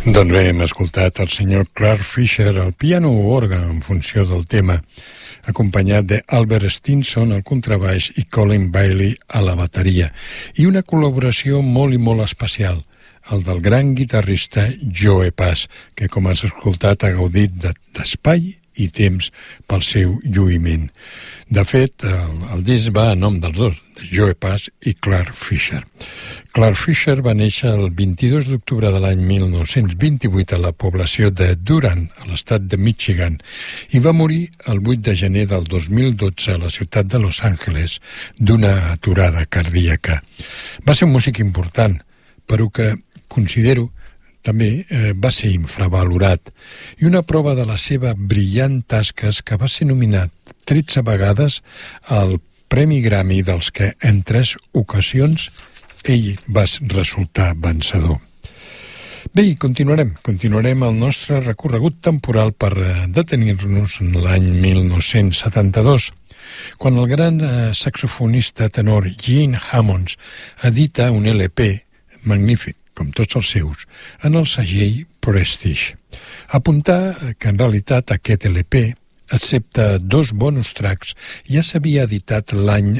Doncs bé, hem escoltat el senyor Clark Fisher al piano o orgue en funció del tema, acompanyat de Albert Stinson al contrabaix i Colin Bailey a la bateria, i una col·laboració molt i molt especial, el del gran guitarrista Joe Pass, que com has escoltat ha gaudit d'espai i temps pel seu lluïment. De fet, el disc va a nom dels dos, de Joe Pass i Clark Fisher. Clark Fisher va néixer el 22 d'octubre de l'any 1928 a la població de Durham, a l'estat de Michigan, i va morir el 8 de gener del 2012 a la ciutat de Los Angeles d'una aturada cardíaca. Va ser un músic important, però que considero també va ser infravalorat, i una prova de la seva brillant tasca és que va ser nominat 13 vegades al Premi Grammy, dels que en 3 ocasions ell va resultar vencedor. Bé, i continuarem el nostre recorregut temporal per detenir-nos en l'any 1972, quan el gran saxofonista tenor Gene Hammons edita un LP magnífic, com tots els seus, en el segell Prestige. Apuntar que en realitat aquest LP, excepte 2 bonus tracks, ja s'havia editat l'any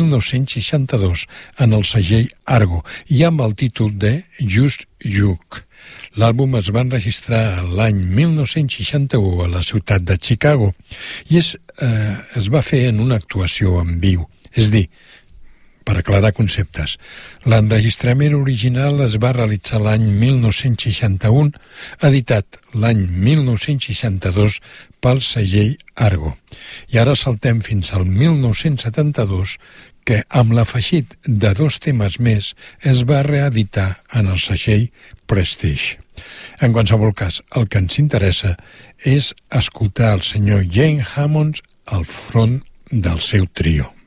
1962 en el segell Argo i amb el títol de Just Juke. L'àlbum es va enregistrar l'any 1961 a la ciutat de Chicago i es va fer en una actuació en viu, és dir, per aclarar conceptes. L'enregistrament original es va realitzar l'any 1961, editat l'any 1962 pel segell Argo. I ara saltem fins al 1972, que amb l'afegit de 2 temes més es va reeditar en el segell Prestige. En qualsevol cas, el que ens interessa és escoltar el senyor Gene Hammons al front del seu trio.